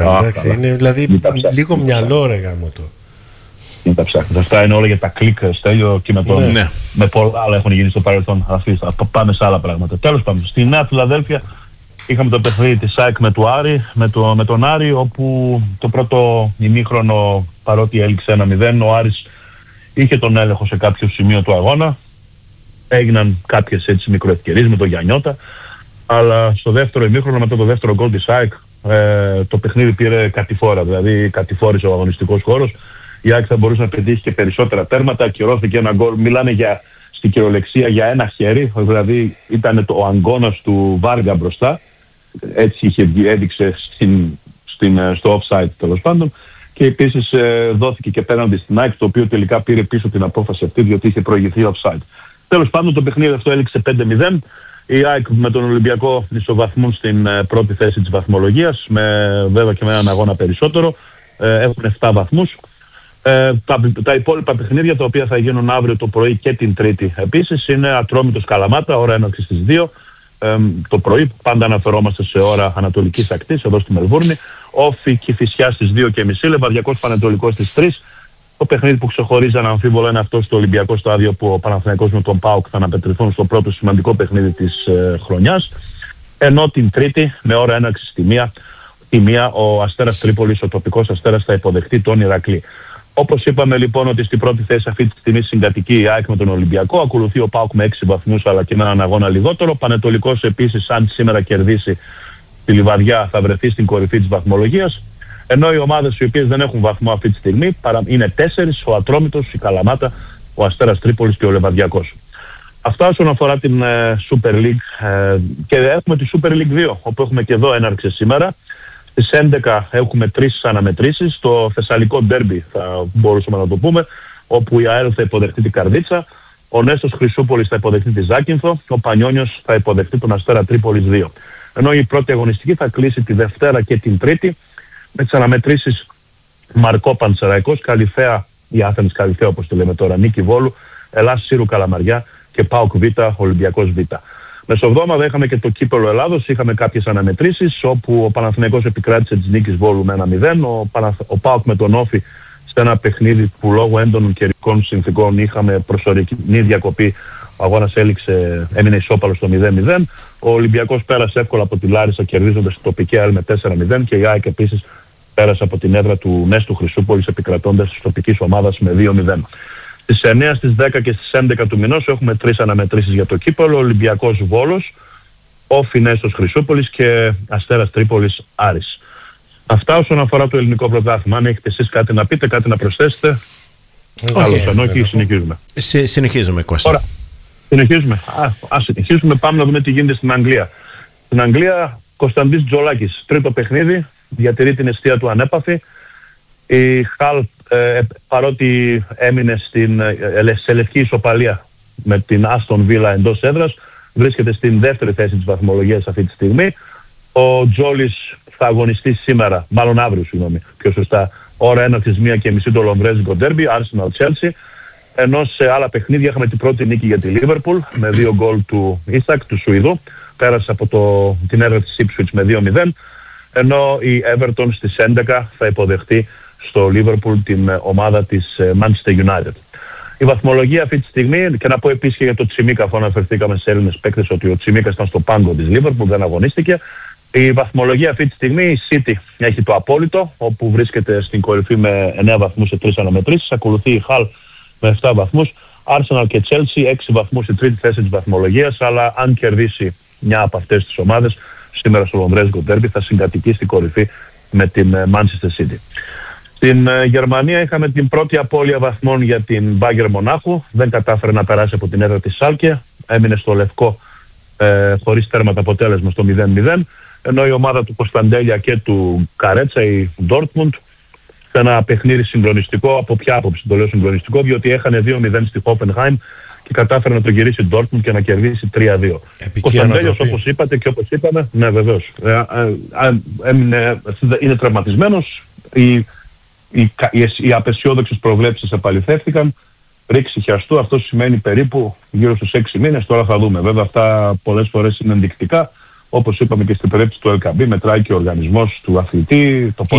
εντάξει, είναι δηλαδή λίγο μυαλό ρε γάμο το. Είναι τα ψάχνεις. Αυτά είναι όλα για τα κλικ, Στέλιο, και με πολλά άλλα έχουν γίνει στο παρελθόν. Πάμε σε άλλα πράγματα. Τέλος πάντων, στη Νέα Φιλαδέλφια είχαμε το παιχνίδι της ΑΕΚ με του Άρη, με τον Άρη, όπου το πρώτο ημίχρονο, παρότι έληξε 1-0, ο Άρης είχε τον έλεγχο σε κάποιο σημείο του αγώνα. Έγιναν κάποιες έτσι μικροευκαιρίες με τον Γιαννιώτα, αλλά στο δεύτερο ημίχρονο, μετά το δεύτερο γκολ της ΑΕΚ, το παιχνίδι πήρε κατηφόρα, δηλαδή κατηφόρησε ο αγωνιστικός χώρος. Η ΑΕΚ θα μπορούσε να πετύχει και περισσότερα τέρματα, ακυρώθηκε ένα γκολ. Μιλάνε στην κυριολεξία για ένα χέρι, δηλαδή ήταν ο αγκώνας του Βάργα μπροστά. Έτσι έδειξε στο offside τέλος πάντων. Και επίσης δόθηκε και πέναντι στην ΑΕΚ, το οποίο τελικά πήρε πίσω την απόφαση αυτή, διότι είχε προηγηθεί offside. Τέλος πάντων, το παιχνίδι αυτό έληξε 5-0. Η ΑΕΚ με τον Ολυμπιακό ισοβαθμούν στην πρώτη θέση της βαθμολογίας, βέβαια και με έναν αγώνα περισσότερο. Έχουν 7 βαθμούς. Τα υπόλοιπα παιχνίδια, τα οποία θα γίνουν αύριο το πρωί και την Τρίτη επίσης, είναι Ατρόμητος Καλαμάτα, ώρα έναρξης στις 2 το πρωί. Πάντα αναφερόμαστε σε ώρα ανατολικής ακτής, εδώ στη Μελβούρνη. Όφη Κηφισιά στις 2:30, Λεβαδιακός Πανετολικός στις 3. Το παιχνίδι που ξεχωρίζει αναμφίβολα είναι αυτό στο Ολυμπιακό στάδιο, που ο Παναθηναϊκός με τον ΠΑΟΚ θα αναπετρηθούν στο πρώτο σημαντικό παιχνίδι της χρονιάς. Ενώ την Τρίτη, με ώρα έναρξης στη 1, ο Αστέρας Τρίπολης, ο τοπικός Αστέρας, θα υποδεχτεί τον Ηρακλή. Όπως είπαμε λοιπόν, ότι στην πρώτη θέση αυτή τη στιγμή συγκατοικεί η ΑΕΚ με τον Ολυμπιακό, ακολουθεί ο ΠΑΟΚ με 6 βαθμούς, αλλά και με έναν αγώνα λιγότερο. Πανετολικός επίσης, αν σήμερα κερδίσει τη Λιβαδιά, θα βρεθεί στην κορυφή της βαθμολογίας. Ενώ οι ομάδες οι οποίες δεν έχουν βαθμό αυτή τη στιγμή είναι 4, ο Ατρόμητος, η Καλαμάτα, ο Αστέρας Τρίπολης και ο Λεβαδιακός. Αυτά όσον αφορά την Super League. Και έχουμε τη Super League 2, όπου έχουμε και εδώ έναρξη σήμερα. Στις 11 έχουμε 3 αναμετρήσεις. Το Θεσσαλικό Ντέρμπι θα μπορούσαμε να το πούμε, όπου η ΑΕΛ θα υποδεχτεί την Καρδίτσα, ο Νέστος Χρυσούπολης θα υποδεχτεί τη Ζάκυνθο, ο Πανιόνιος θα υποδεχτεί τον Αστέρα Τρίπολης 2. Ενώ η πρώτη αγωνιστική θα κλείσει τη Δευτέρα και την Τρίτη με τις αναμετρήσεις Μαρκό Πανσεραϊκός, Καλυθέα, η Άθενης Καλυθέα όπως το λέμε τώρα, Νίκη Βόλου, Ελλάς Σύρου Καλαμαριά και ΠΑΟΚ Β, Ολυμπιακός Β. Μεσοβδόμαδα είχαμε και το Κύπελλο Ελλάδος, είχαμε κάποιες αναμετρήσεις, όπου ο Παναθηναϊκός επικράτησε της νίκης Βόλου με 1-0, ο ΠΑΟΚ με τον Όφη σε ένα παιχνίδι που λόγω έντονων καιρικών συνθήκων είχαμε προσωρινή διακοπή. Ο αγώνας έμεινε ισόπαλος στο 0-0. Ο Ολυμπιακός πέρασε εύκολα από τη Λάρισα, κερδίζοντας την τοπική ΑΕΛ με 4-0, και η ΑΕΚ επίσης πέρασε από την έδρα του Νέστου Χρυσούπολης, επικρατώντας της τοπικής ομάδας με 2-0. Στις 9, στις 10 και στις 11 του μηνός έχουμε 3 αναμετρήσεις για το Κύπελλο: Ολυμπιακός Βόλος, Όφη Νέστος Χρυσούπολης και Αστέρας Τρίπολης Άρης. Αυτά όσον αφορά το ελληνικό πρωτάθλημα. Αν έχετε εσείς κάτι να πείτε, κάτι να προσθέσετε, καλώς. Αν όχι, συνεχίζουμε. Συνεχίζουμε, Κώστα. Ωραία. Συνεχίζουμε. Ας συνεχίσουμε. Πάμε να δούμε τι γίνεται στην Αγγλία. Στην Αγγλία, Κωνσταντής Τζολάκης, τρίτο παιχνίδι, διατηρεί την εστία του ανέπαφη. Η Χαλ, παρότι έμεινε σε λευκή ισοπαλία με την Άστον Βίλα εντός έδρας, βρίσκεται στην δεύτερη θέση της βαθμολογίας αυτή τη στιγμή. Ο Τζόλης θα αγωνιστεί σήμερα, μάλλον αύριο, πιο σωστά, ώρα έναρξης 1:30 το Λομβρέζικο Ντέρμπι, Arsenal Chelsea. Ενώ σε άλλα παιχνίδια είχαμε την πρώτη νίκη για τη Λίβερπουλ με 2 γκολ του Ίσακ, του Σουηδού. Πέρασε από την έδρα της Ipswich με 2-0. Ενώ η Everton στις 11 θα υποδεχτεί στο Λίβερπουλ την ομάδα της Manchester United. Η βαθμολογία αυτή τη στιγμή, και να πω επίσης και για το Τσιμίκα, αφού αναφερθήκαμε σε Έλληνες παίκτες, ότι ο Τσιμίκας ήταν στο πάγκο της Λίβερπουλ, δεν αγωνίστηκε. Η βαθμολογία αυτή τη στιγμή, η City έχει το απόλυτο, όπου βρίσκεται στην κορυφή με 9 βαθμούς σε 3 αναμετρήσεις. Ακολουθεί η Hull με 7 βαθμούς. Arsenal και Chelsea 6 βαθμούς στη τρίτη θέση της βαθμολογίας, αλλά αν κερδίσει μια από αυτές τις ομάδες σήμερα στο Λονδρέζικο Ντέρμπι, θα συγκατοικεί στην κορυφή με την Manchester City. Στην Γερμανία είχαμε την πρώτη απώλεια βαθμών για την Bayern Μονάχου. Δεν κατάφερε να περάσει από την έδρα της Σάλκε. Έμεινε στο λευκό χωρίς τέρματα αποτέλεσμα στο 0-0. Ενώ η ομάδα του Κωνσταντέλια και του Καρέτσα, η Dortmund, σε ένα παιχνίδι συγκλονιστικό. Από ποια άποψη το λέω συγκλονιστικό? Διότι έχανε 2-0 στη Hoffenheim και κατάφερε να το γυρίσει Dortmund και να κερδίσει 3-2. Κωνσταντέλιος, όπως είπατε και όπως είπαμε, ναι, βεβαίως, είναι τραυματισμένος. Οι απεσιόδοξες προβλέψεις επαληθεύτηκαν. Ρήξη χιαστού, αυτό σημαίνει περίπου γύρω στους 6 μήνες. Τώρα θα δούμε. Βέβαια, αυτά πολλές φορές είναι ενδεικτικά. Όπως είπαμε και στην περίπτωση του LKB, μετράει και ο οργανισμός του αθλητή, το